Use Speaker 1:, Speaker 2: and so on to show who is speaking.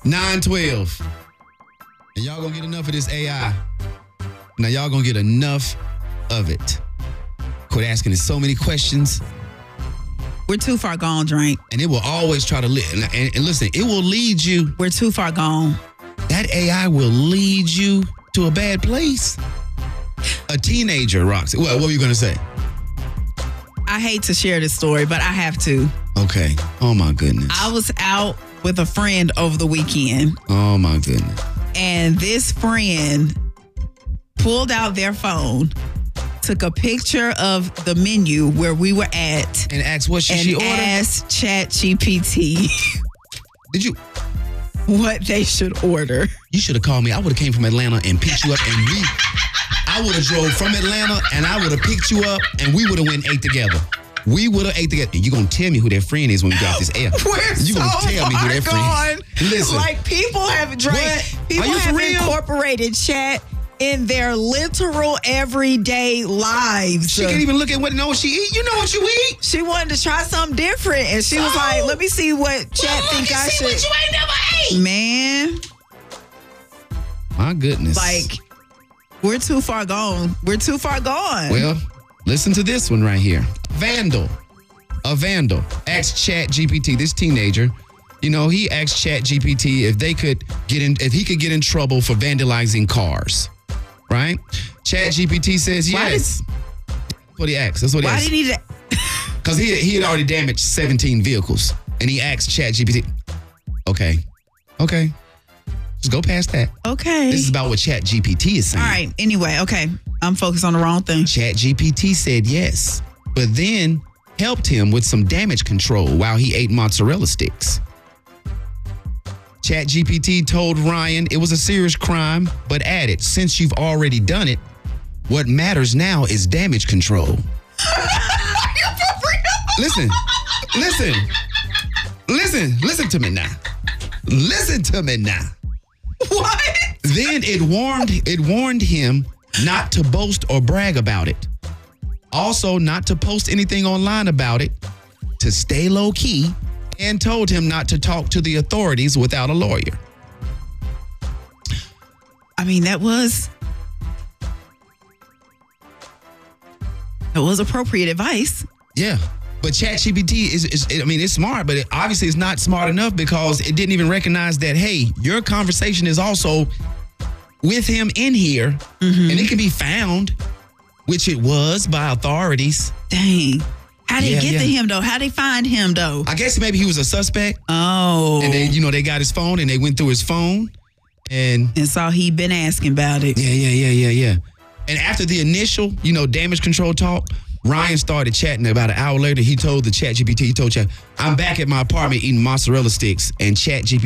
Speaker 1: 912. And y'all gonna get enough of this AI. Now y'all gonna get enough of it. Quit asking it so many questions.
Speaker 2: We're too far gone, Drink.
Speaker 1: And it will always try to and listen, it will lead you.
Speaker 2: We're too far gone.
Speaker 1: That AI will lead you to a bad place. A teenager, Roxy. What were you gonna say?
Speaker 2: I hate to share this story, but I have to.
Speaker 1: Okay. Oh my goodness.
Speaker 2: I was out with a friend over the weekend.
Speaker 1: Oh my goodness.
Speaker 2: And this friend pulled out their phone, took a picture of the menu where we were at.
Speaker 1: And asked what should she order?
Speaker 2: And asked ChatGPT
Speaker 1: Did you?
Speaker 2: what they should order.
Speaker 1: You should have called me. I would have came from Atlanta and picked you up and I would have drove from Atlanta and I would have picked you up and we would have went and ate together. We would have ate together. And you're going to tell me who that friend is when we got this air.
Speaker 2: You're
Speaker 1: going to tell me who that friend is. Listen.
Speaker 2: Like people have incorporated chat in their literal everyday lives.
Speaker 1: She can't even look at what she eat. You know what you eat.
Speaker 2: She wanted to try something different. And she was like, let me see what chat think I should.
Speaker 1: What you ain't never ate.
Speaker 2: Man.
Speaker 1: My goodness.
Speaker 2: Like, we're too far gone. We're too far gone.
Speaker 1: Well, listen to this one right here. A vandal asked ChatGPT, this teenager, he asked ChatGPT if he could get in trouble for vandalizing cars. Right? ChatGPT says yes. That's what he asked. That's what he asked.
Speaker 2: Why did he?
Speaker 1: Because he had already damaged 17 vehicles. And he asked ChatGPT. Okay. Just go past that.
Speaker 2: Okay.
Speaker 1: This is about what ChatGPT is saying.
Speaker 2: All right. Anyway, okay. I'm focused on the wrong thing.
Speaker 1: ChatGPT said yes, but then helped him with some damage control while he ate mozzarella sticks. ChatGPT told Ryan it was a serious crime, but added, since you've already done it, what matters now is damage control. Listen to me now. Listen to me now.
Speaker 2: What?
Speaker 1: Then it warned him not to boast or brag about it. Also, not to post anything online about it, to stay low key, and told him not to talk to the authorities without a lawyer.
Speaker 2: I mean, that was appropriate advice.
Speaker 1: Yeah. But ChatGPT it's smart, but obviously it's not smart enough because it didn't even recognize that, hey, your conversation is also with him in here, and it can be found, which it was by authorities.
Speaker 2: Dang. How did they get to him, though? How they find him, though?
Speaker 1: I guess maybe he was a suspect.
Speaker 2: Oh.
Speaker 1: And they got his phone, and they went through his phone. And
Speaker 2: saw he'd been asking about it.
Speaker 1: Yeah. And after the initial, damage control talk, Ryan started chatting. About an hour later, he told the ChatGPT, I'm back at my apartment eating mozzarella sticks. And ChatGPT